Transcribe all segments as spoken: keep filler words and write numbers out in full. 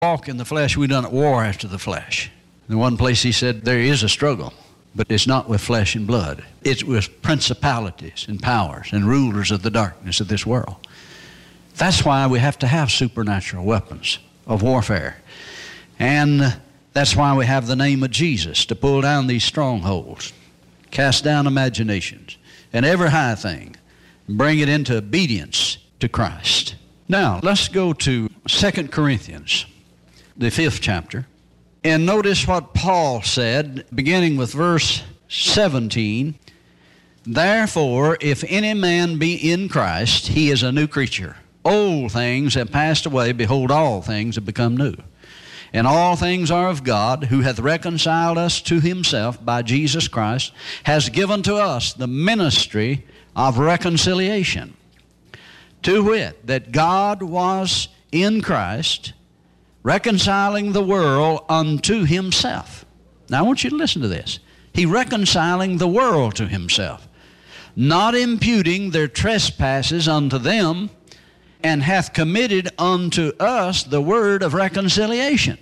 walk in the flesh, we done at war after the flesh. In one place he said there is a struggle, but it's not with flesh and blood. It's with principalities and powers and rulers of the darkness of this world. That's why we have to have supernatural weapons of warfare. And that's why we have the name of Jesus to pull down these strongholds, cast down imaginations, and every high thing, and bring it into obedience to Christ. Now, let's go to Second Corinthians, the fifth chapter, and notice what Paul said, beginning with verse seventeen. Therefore, if any man be in Christ, he is a new creature. Old things have passed away, behold, all things have become new. And all things are of God, who hath reconciled us to himself by Jesus Christ, has given to us the ministry of reconciliation. To wit, that God was in Christ, reconciling the world unto himself. Now I want you to listen to this. He reconciling the world to himself, not imputing their trespasses unto them, and hath committed unto us the word of reconciliation.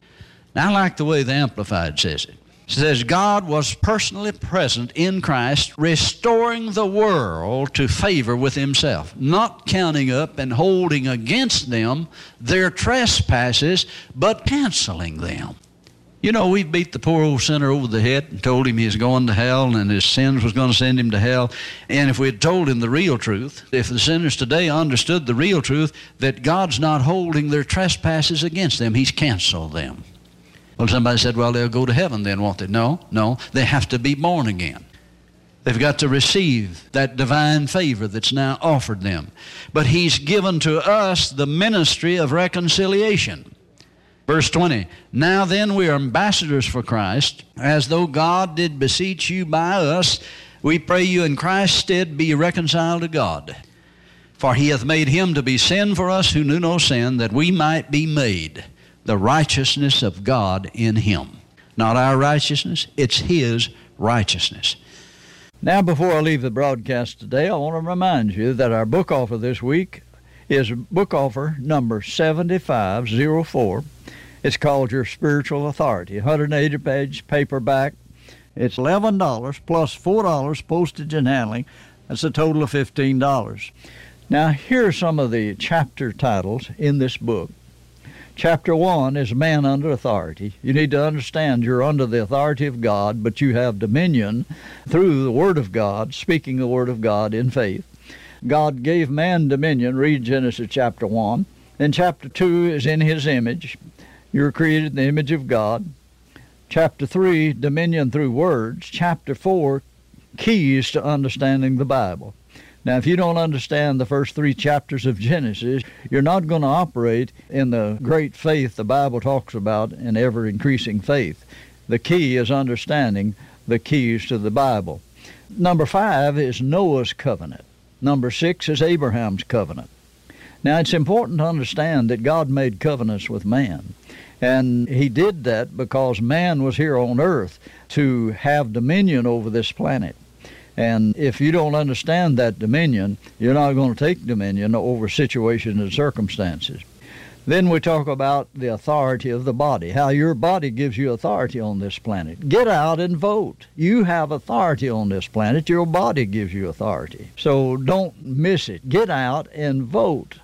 Now I like the way the Amplified says it. It says, God was personally present in Christ, restoring the world to favor with himself, not counting up and holding against them their trespasses, but canceling them. You know, we beat the poor old sinner over the head and told him he was going to hell and his sins was going to send him to hell. And if we had told him the real truth, if the sinners today understood the real truth, that God's not holding their trespasses against them, he's canceled them. Well, somebody said, well, they'll go to heaven then, won't they? No, no, they have to be born again. They've got to receive that divine favor that's now offered them. But he's given to us the ministry of reconciliation. Verse twenty, now then we are ambassadors for Christ, as though God did beseech you by us. We pray you in Christ's stead be reconciled to God. For he hath made him to be sin for us who knew no sin, that we might be made the righteousness of God in him. Not our righteousness, it's his righteousness. Now before I leave the broadcast today, I want to remind you that our book offer this week is book offer number seventy-five oh four. It's called Your Spiritual Authority, one hundred eighty page paperback. It's eleven dollars plus four dollars postage and handling. That's a total of fifteen dollars. Now, here are some of the chapter titles in this book. Chapter one is Man Under Authority. You need to understand you're under the authority of God, but you have dominion through the Word of God, speaking the Word of God in faith. God gave man dominion. Read Genesis chapter one. Then chapter two is in his image. You're created in the image of God. Chapter three, dominion through words. Chapter four, keys to understanding the Bible. Now, if you don't understand the first three chapters of Genesis, you're not going to operate in the great faith the Bible talks about, in ever-increasing faith. The key is understanding the keys to the Bible. Number five is Noah's covenant. Number six is Abraham's covenant. Now, it's important to understand that God made covenants with man. And he did that because man was here on earth to have dominion over this planet. And if you don't understand that dominion, you're not going to take dominion over situations and circumstances. Then we talk about the authority of the body, how your body gives you authority on this planet. Get out and vote. You have authority on this planet. Your body gives you authority. So don't miss it. Get out and vote.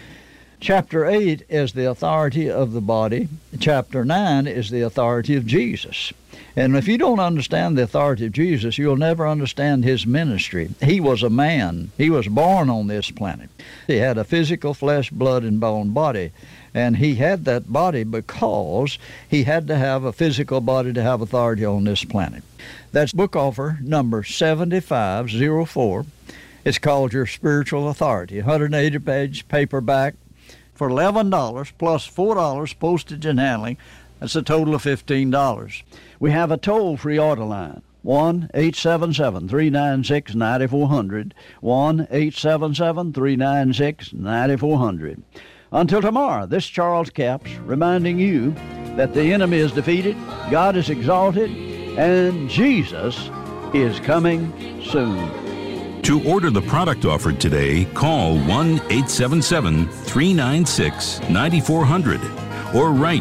Chapter eight is the authority of the body. Chapter nine is the authority of Jesus. And if you don't understand the authority of Jesus, you'll never understand his ministry. He was a man. He was born on this planet. He had a physical flesh, blood, and bone body. And he had that body because he had to have a physical body to have authority on this planet. That's book offer number seventy-five oh four. It's called Your Spiritual Authority, one hundred eighty page paperback for eleven dollars plus four dollars postage and handling. That's a total of fifteen dollars. We have a toll-free order line, one eight seven seven, three nine six, nine four zero zero, one eight seven seven, three nine six, nine four zero zero. Until tomorrow, this Charles Capps reminding you that the enemy is defeated, God is exalted, and Jesus is coming soon. To order the product offered today, call one eight seven seven, three nine six, nine four zero zero or write